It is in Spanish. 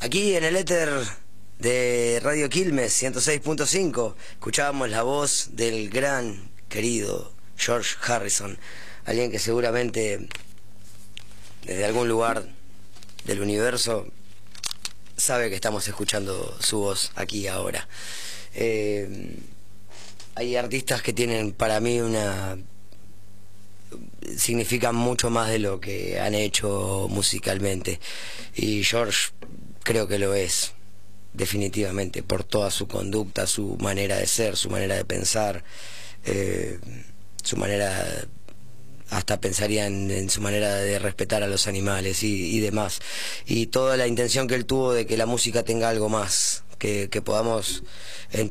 Aquí en el éter de Radio Quilmes 106.5 escuchábamos la voz del gran, querido George Harrison, alguien que seguramente desde algún lugar del universo sabe que estamos escuchando su voz aquí ahora. Hay artistas que tienen para mí significan mucho más de lo que han hecho musicalmente, y George creo que lo es definitivamente por toda su conducta, su manera de ser, su manera de pensar, su manera, hasta pensaría en su manera de respetar a los animales y demás, y toda la intención que él tuvo de que la música tenga algo más, que podamos